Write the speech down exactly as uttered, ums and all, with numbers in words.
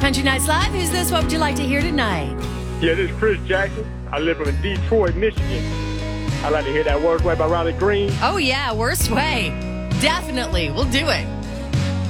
Country Nights Live. Who's this? What would you like to hear tonight? Yeah, this is Chris Jackson. I live in Detroit, Michigan. I like to hear that Worst Way by Ronnie Green. Oh, yeah, Worst Way. Definitely. We'll do it.